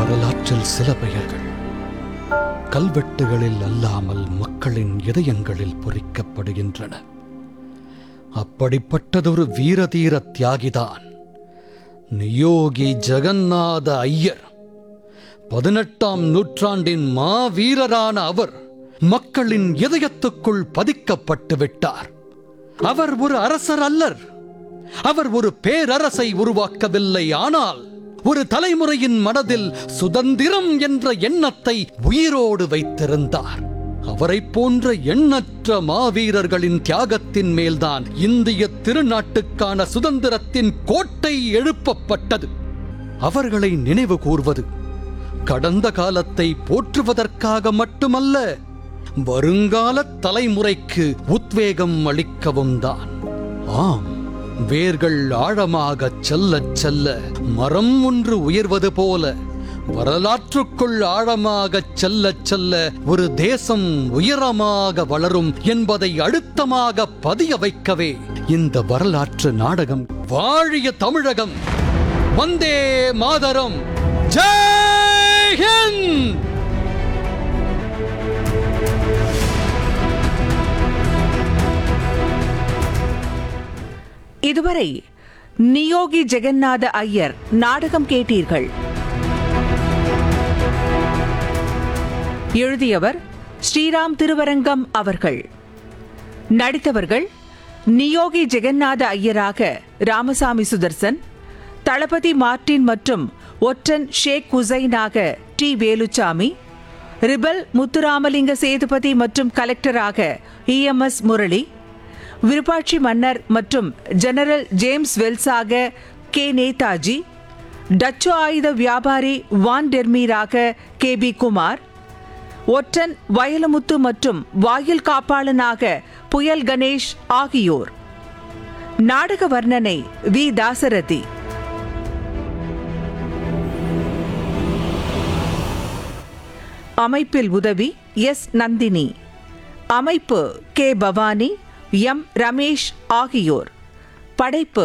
வரலாற்றில் சில பெயர்கள் கல்வெட்டுகளில் அல்லாமல் மக்களின் இதயங்களில் பொறிக்கப்படுகின்றன. அப்படிப்பட்டதொரு வீரதீர தியாகிதான் நியோகி ஜெகநாத ஐயர். 18ஆம் நூற்றாண்டின் மாவீரரான அவர் மக்களின் இதயத்துக்குள் பதிக்கப்பட்டு விட்டார். அவர் ஒரு அரசர் அல்லர். அவர் ஒரு பேரரசை உருவாக்கவில்லை. ஆனால் ஒரு தலைமுறையின் மனதில் சுதந்திரம் என்ற எண்ணத்தை உயிரோடு வைத்திருந்தார். அவரை போன்ற எண்ணற்ற மாவீரர்களின் தியாகத்தின் மேல்தான் இந்திய திருநாட்டுக்கான சுதந்திரத்தின் கோட்டை எழுப்பப்பட்டது. அவர்களை நினைவு கூர்வது கடந்த காலத்தை போற்றுவதற்காக மட்டுமல்ல, வருங்கால தலைமுறைக்கு உத்வேகம் அளிக்கவும் தான். ஆம், வேர்கள் ஆழமாக செல்ல செல்ல மரம் ஒன்று உயர்வது போல வரலாற்றுக்குள் ஆழமாக செல்ல செல்ல ஒரு தேசம் உயரமாக வளரும் என்பதை அழுத்தமாக பதிய வைக்கவே இந்த வரலாற்று நாடகம். வாழிய தமிழகம்! வந்தே மாதரம்! ஜெய் ஹிந்த்! இதுவரை நியோகி ஜெகநாத ஐயர் நாடகம் கேட்டீர்கள். எழுதியவர் ஸ்ரீராம் திருவரங்கம் அவர்கள். நடித்தவர்கள் நியோகி ஜெகநாத ஐயராக ராமசாமி சுதர்சன், தளபதி மார்டின் மற்றும் ஒற்றன் ஷேக் ஹுசைனாக டி வேலுச்சாமி, ரிபல் முத்துராமலிங்க சேதுபதி மற்றும் கலெக்டராக EMS முரளி, விருப்பாட்சி மன்னர் மற்றும் general James வெல்ஸாக K Netaji, Dutch ஆயுத வியாபாரி வான் டெர்மீராக KB குமார், ஒற்றன் வயலமுத்து மற்றும் வாயில் காப்பாளனாக புயல் கணேஷ் ஆகியோர். நாடக வர்ணனை வி தாசரதி. அமைப்பில் உதவி S நந்தினி. அமைப்பு K பவானி, M ரமேஷ் ஆகியோர். படைப்பு